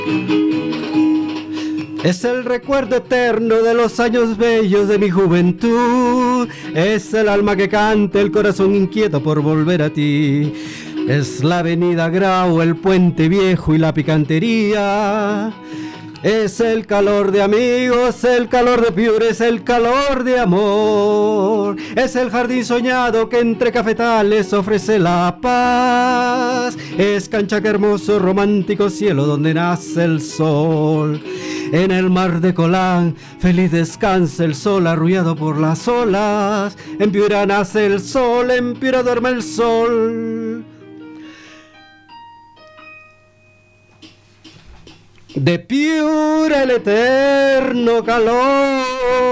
Es el recuerdo eterno de los años bellos de mi juventud. Es el alma que canta, el corazón inquieto por volver a ti. Es la avenida Grau, el puente viejo y la picantería. Es el calor de amigos, el calor de Piura, es el calor de amor. Es el jardín soñado que entre cafetales ofrece la paz. Es Cancha, que hermoso, romántico cielo donde nace el sol. En el mar de Colán, feliz descansa el sol arrullado por las olas. En Piura nace el sol, en Piura duerme el sol. De Piura el eterno calor.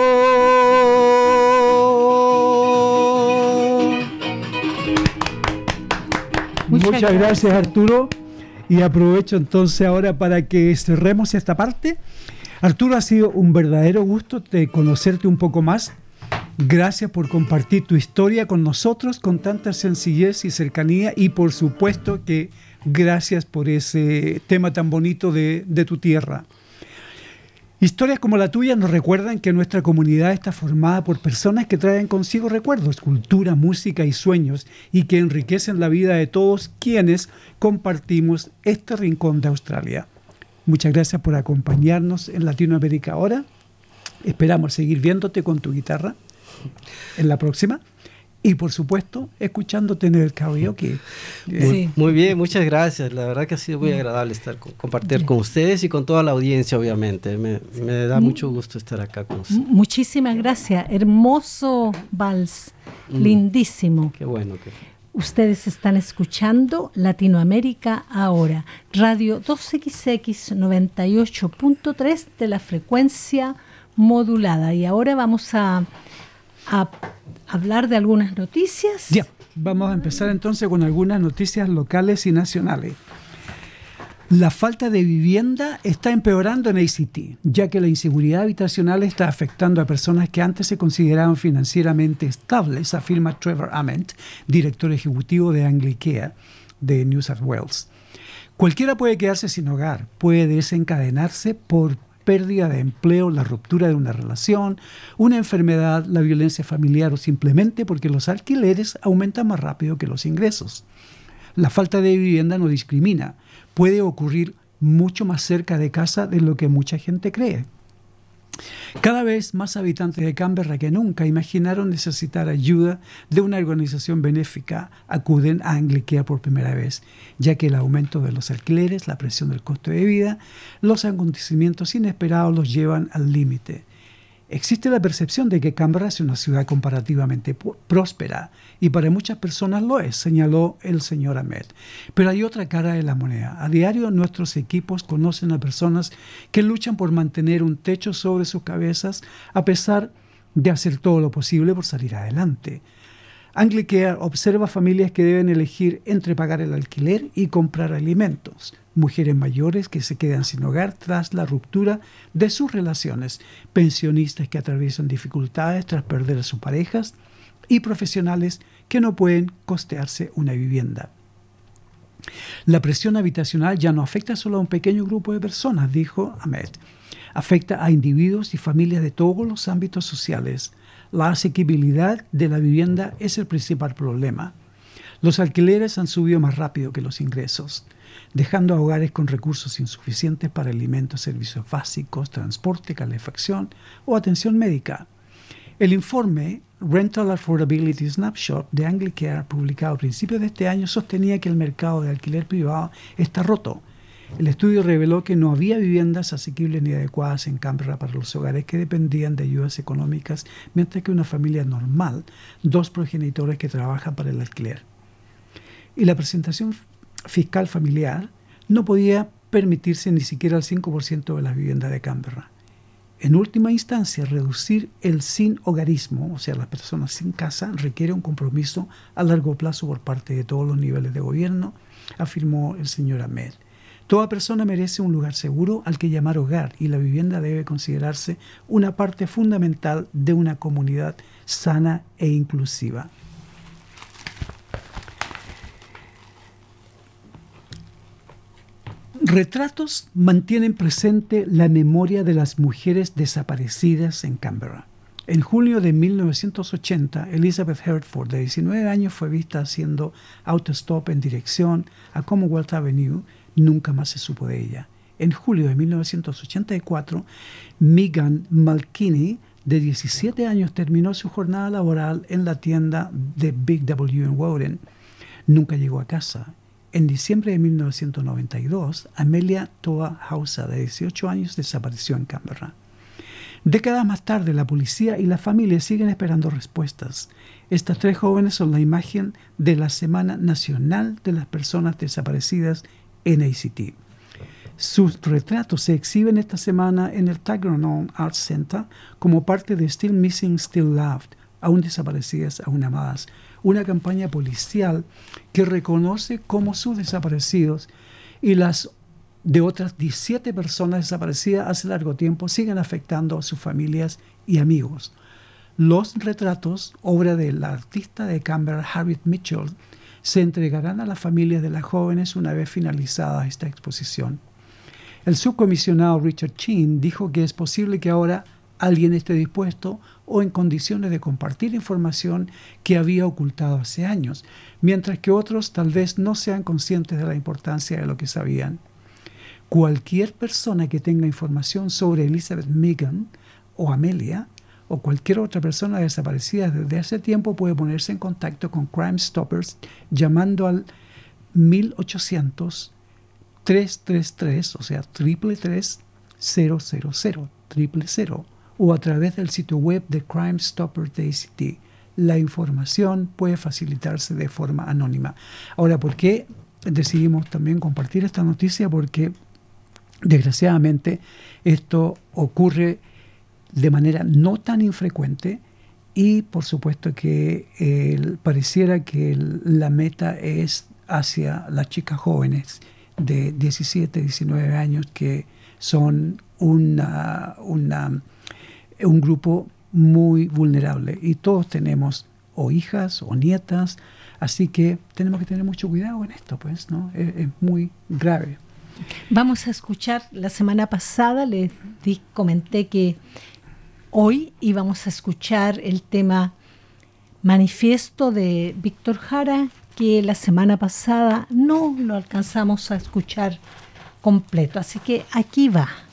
Muchas gracias, Arturo. Y aprovecho entonces ahora para que cerremos esta parte. Arturo, ha sido un verdadero gusto de conocerte un poco más. Gracias por compartir tu historia con nosotros con tanta sencillez y cercanía, y por supuesto que gracias por ese tema tan bonito de tu tierra. Historias como la tuya nos recuerdan que nuestra comunidad está formada por personas que traen consigo recuerdos, cultura, música y sueños, y que enriquecen la vida de todos quienes compartimos este rincón de Australia. Muchas gracias por acompañarnos en Latinoamérica ahora. Esperamos seguir viéndote con tu guitarra en la próxima. Y por supuesto, escuchándote en el karaoke. Sí. Muy bien, muchas gracias. La verdad que ha sido muy agradable compartir con ustedes y con toda la audiencia, obviamente. Me da mucho gusto estar acá con ustedes. Muchísimas gracias. Hermoso vals. Lindísimo. Qué bueno. Ustedes están escuchando Latinoamérica Ahora, Radio 2XX 98.3 de la frecuencia modulada. Y ahora vamos a hablar de algunas noticias. Ya, vamos a empezar entonces con algunas noticias locales y nacionales. La falta de vivienda está empeorando en ACT, ya que la inseguridad habitacional está afectando a personas que antes se consideraban financieramente estables, afirma Trevor Ament, director ejecutivo de Anglicare de New South Wales. Cualquiera puede quedarse sin hogar, puede desencadenarse por pérdida de empleo, la ruptura de una relación, una enfermedad, la violencia familiar o simplemente porque los alquileres aumentan más rápido que los ingresos. La falta de vivienda no discrimina, puede ocurrir mucho más cerca de casa de lo que mucha gente cree. Cada vez más habitantes de Canberra que nunca imaginaron necesitar ayuda de una organización benéfica acuden a Anglicare por primera vez, ya que el aumento de los alquileres, la presión del costo de vida, los acontecimientos inesperados los llevan al límite. Existe la percepción de que Canberra es una ciudad comparativamente próspera, y para muchas personas lo es, señaló el señor Ahmed. Pero hay otra cara de la moneda. A diario nuestros equipos conocen a personas que luchan por mantener un techo sobre sus cabezas a pesar de hacer todo lo posible por salir adelante. Anglicare observa familias que deben elegir entre pagar el alquiler y comprar alimentos, mujeres mayores que se quedan sin hogar tras la ruptura de sus relaciones, pensionistas que atraviesan dificultades tras perder a sus parejas y profesionales que no pueden costearse una vivienda. La presión habitacional ya no afecta solo a un pequeño grupo de personas, dijo Ahmed. Afecta a individuos y familias de todos los ámbitos sociales. La asequibilidad de la vivienda es el principal problema. Los alquileres han subido más rápido que los ingresos, dejando a hogares con recursos insuficientes para alimentos, servicios básicos, transporte, calefacción o atención médica. El informe Rental Affordability Snapshot de Anglicare, publicado a principios de este año, sostenía que el mercado de alquiler privado está roto. El estudio reveló que no había viviendas asequibles ni adecuadas en Canberra para los hogares que dependían de ayudas económicas, mientras que una familia normal, 2 progenitores que trabajan para el alquiler. Y la presentación fiscal familiar no podía permitirse ni siquiera el 5% de las viviendas de Canberra. En última instancia, reducir el sin hogarismo, o sea, las personas sin casa, requiere un compromiso a largo plazo por parte de todos los niveles de gobierno, afirmó el señor Ahmed. Toda persona merece un lugar seguro al que llamar hogar, y la vivienda debe considerarse una parte fundamental de una comunidad sana e inclusiva. Retratos mantienen presente la memoria de las mujeres desaparecidas en Canberra. En julio de 1980, Elizabeth Hertford, de 19 años, fue vista haciendo autostop en dirección a Commonwealth Avenue. Nunca más se supo de ella. En julio de 1984, Megan Malkini, de 17 años, terminó su jornada laboral en la tienda de Big W en Woden. Nunca llegó a casa. En diciembre de 1992, Amelia Toa Hausa, de 18 años, desapareció en Canberra. Décadas más tarde, la policía y la familia siguen esperando respuestas. Estas 3 jóvenes son la imagen de la Semana Nacional de las Personas Desaparecidas en ACT. Sus retratos se exhiben esta semana en el Tyrone Arts Center como parte de Still Missing, Still Loved, aún desaparecidas, aún amadas, una campaña policial que reconoce cómo sus desaparecidos y las de otras 17 personas desaparecidas hace largo tiempo siguen afectando a sus familias y amigos. Los retratos, obra de la artista de Canberra Harriet Mitchell, se entregarán a las familias de las jóvenes una vez finalizada esta exposición. El subcomisionado Richard Chin dijo que es posible que ahora alguien esté dispuesto o en condiciones de compartir información que había ocultado hace años, mientras que otros tal vez no sean conscientes de la importancia de lo que sabían. Cualquier persona que tenga información sobre Elizabeth Megan o Amelia o cualquier otra persona desaparecida desde hace tiempo puede ponerse en contacto con Crime Stoppers llamando al 1-800-333, o sea, 333-000, o a través del sitio web de Crime Stoppers de ACT. La información puede facilitarse de forma anónima. Ahora, ¿por qué decidimos también compartir esta noticia? Porque desgraciadamente esto ocurre de manera no tan infrecuente y por supuesto que pareciera que la meta es hacia las chicas jóvenes de 17, 19 años que son un grupo muy vulnerable y todos tenemos o hijas o nietas, así que tenemos que tener mucho cuidado en esto, pues, ¿no? Es muy grave. Vamos a escuchar, la semana pasada les comenté que hoy íbamos a escuchar el tema Manifiesto de Víctor Jara, que la semana pasada no lo alcanzamos a escuchar completo, así que aquí va.